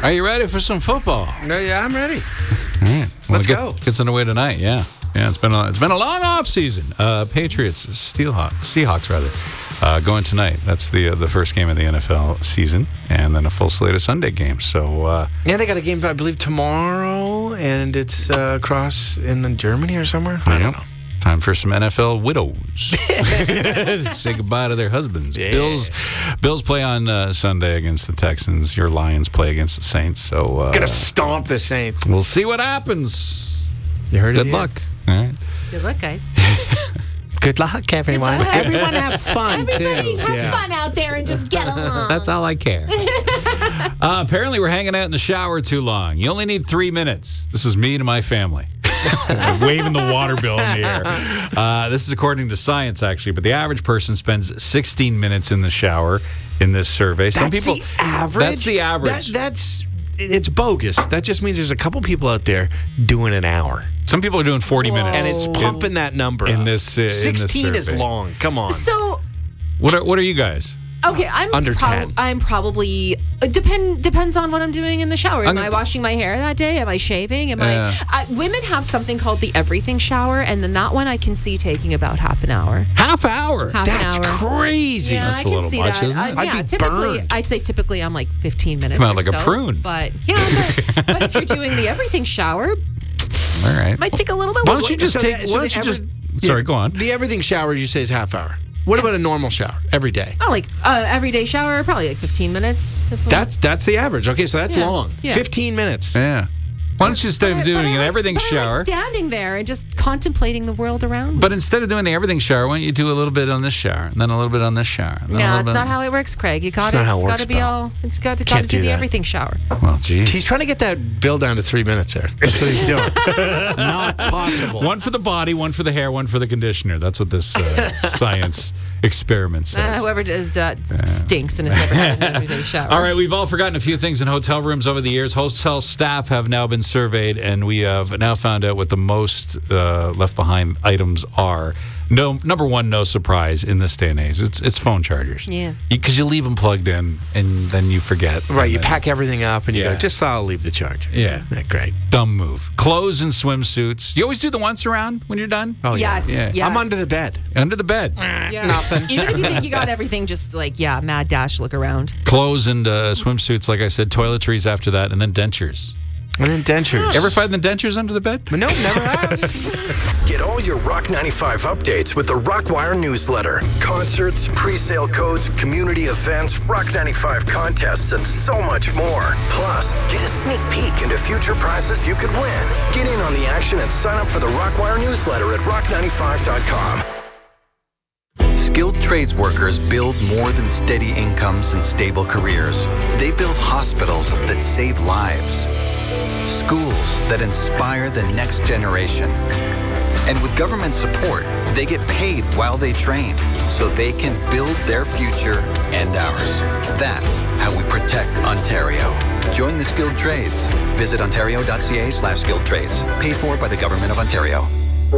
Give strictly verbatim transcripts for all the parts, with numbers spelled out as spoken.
Are you ready for some football? No, yeah, I'm ready. All right. Well, Let's it gets, go. Gets underway tonight, yeah. Yeah, it's been a, it's been a long off season. Uh, Patriots, Steelhawks, Seahawks rather, uh, going tonight. That's the uh, the first game of the N F L season, and then a full slate of Sunday games. So uh, Yeah, they got a game, I believe, tomorrow, and it's uh, across in Germany or somewhere. I don't know. Time for some N F L widows. Say goodbye to their husbands. Yeah. Bills Bills play on uh, Sunday against the Texans. Your Lions play against the Saints. So uh, Gonna stomp the Saints. we'll see what happens. You heard Good it? luck. All right. Good luck, guys. Good luck, everyone. luck. Everyone have fun, Everybody too. have Yeah. fun out there and just get along. That's all I care. uh, apparently, we're hanging out in the shower too long. You only need three minutes. This is me to my family. Waving the water bill in the air. Uh, this is according to science, actually, but the average person spends sixteen minutes in the shower in this survey. Some That's people. the average? That's the average. That, that's, it's bogus. That just means there's a couple people out there doing an hour. Some people are doing forty Whoa. minutes. And it's Oh. pumping that number in up. this, uh, in this sixteen is survey. long. Come on. So, What are What are you guys? okay, I'm Under ten. I'm probably it depend depends on what I'm doing in the shower. Am I'm I gonna- washing my hair that day? Am I shaving? Am Yeah. I? Uh, women have something called the everything shower, and then that one I can see taking about half an hour. Half hour. Half That's an hour. crazy. Yeah, That's I a can little see much, that. isn't Uh, it? I'd yeah, be typically, burned. I'd say typically I'm like fifteen minutes. Come out or like a so, prune. But yeah, but, but if you're doing the everything shower, All right. it might take a little bit. Why don't you just So take? the- so Why the don't you just? average- Sorry, Yeah, go on. The everything shower you say is half hour. What about a normal shower every day? Oh, like uh, everyday shower, probably like fifteen minutes. if I'm- That's that's the average. Okay, so that's Yeah, long. yeah. fifteen minutes. Yeah. Why don't you instead of But- doing but I an like- everything but I like shower? standing there and just contemplating the world around me. But instead of doing the everything shower, why don't you do a little bit on this shower, and then a little bit on this shower? And then a No, little it's bit not how it works, Craig. You got to. not how it It's got works, to be pal. all. It's got to Can't do do the that. everything shower. Well, geez. He's trying to get that bill down to three minutes there. That's what he's doing. Not possible. One for the body, one for the hair, one for the conditioner. That's what this uh, science experiment Uh, says. whoever does that stinks and has never had an everyday shower. All right, we've all forgotten a few things in hotel rooms over the years. Hotel staff have now been surveyed, and we have now found out what the most uh, left behind items are. No, number one, no surprise in this day and age. It's it's phone chargers. Yeah. Because you leave them plugged in, and then you forget. Right, And you then- pack everything up and you Yeah. go, just I'll leave the charger. Yeah. Great. Dumb move. Clothes and swimsuits. You always do the once around when you're done? Oh, yeah. Yes. Yeah. yes. I'm under the bed. Under the bed. Yeah. Nothing. Even if you think you got everything, just like yeah, mad dash, look around. Clothes and uh, swimsuits, like I said, toiletries after that, and then dentures. And then dentures. Ever find the dentures under the bed? No, never have. Get all your Rock ninety-five updates with the Rockwire newsletter. Concerts, pre-sale codes, community events, Rock ninety-five contests, and so much more. Plus, get a sneak peek into future prizes you could win. Get in on the action and sign up for the Rockwire newsletter at rock ninety-five dot com. Skilled trades workers build more than steady incomes and stable careers. They build hospitals that save lives, schools that inspire the next generation. And with government support, they get paid while they train, so they can build their future and ours. That's how we protect Ontario. Join the skilled trades. Visit ontario.ca slash skilled trades. Paid for by the Government of Ontario.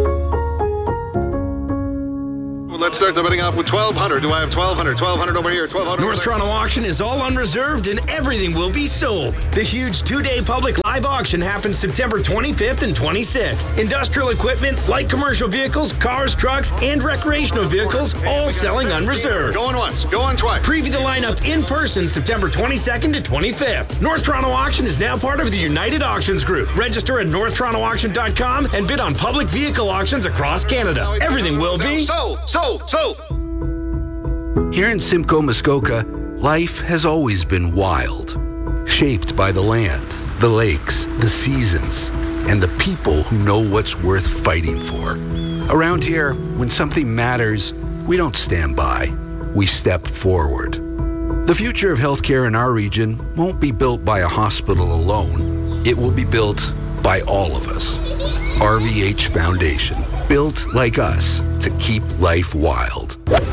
Let's start the bidding off with twelve hundred. Do I have twelve hundred? twelve hundred over here. twelve hundred. North Toronto Auction is all unreserved and everything will be sold. The huge two-day public live auction happens September twenty-fifth and twenty-sixth. Industrial equipment, light commercial vehicles, cars, trucks, and recreational vehicles all selling unreserved. Going once, going twice. Preview the lineup in person September twenty-second to twenty-fifth. North Toronto Auction is now part of the United Auctions Group. Register at north toronto auction dot com and bid on public vehicle auctions across Canada. Everything will be So, so, so. Here in Simcoe, Muskoka, life has always been wild, shaped by the land, the lakes, the seasons, and the people who know what's worth fighting for. Around here, when something matters, we don't stand by, we step forward. The future of healthcare in our region won't be built by a hospital alone. It will be built by all of us. R V H Foundation, built like us to keep life wild. T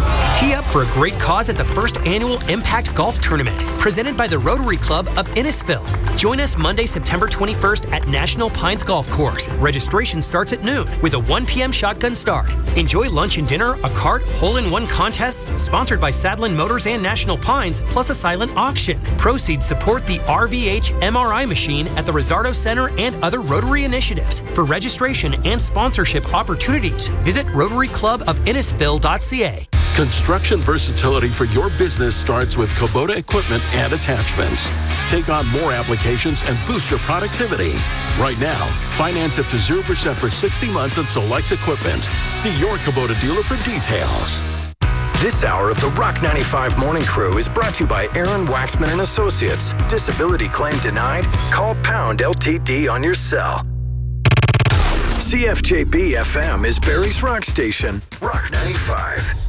Tee up for a great cause at the first annual Impact Golf Tournament, presented by the Rotary Club of Innisfil. Join us Monday, September twenty-first at National Pines Golf Course. Registration starts at noon with a one p.m. shotgun start. Enjoy lunch and dinner, a cart, hole-in-one contests sponsored by Sadlin Motors and National Pines, plus a silent auction. Proceeds support the R V H M R I machine at the Rizzardo Center and other Rotary initiatives. For registration and sponsorship opportunities, visit rotary club of innisfil dot c a. Construction versatility for your business starts with Kubota equipment and attachments. Take on more applications and boost your productivity. Right now, finance up to zero percent for sixty months on select equipment. See your Kubota dealer for details. This hour of the Rock ninety-five Morning Crew is brought to you by Aaron Waxman and Associates. Disability claim denied? Call pound L T D on your cell. C F J B F M is Barrie's rock station, Rock ninety-five.